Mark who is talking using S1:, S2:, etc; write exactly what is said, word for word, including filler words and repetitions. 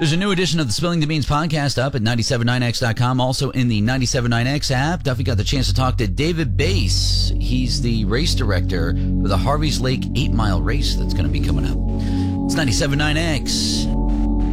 S1: There's a new edition of the Spilling the Beans podcast up at nine seven nine x dot com. Also in the nine seven nine X app. Duffy got the chance to talk to David Bass. He's the race director for the Harvey's Lake eight mile race that's going to be coming up. It's nine seven nine X.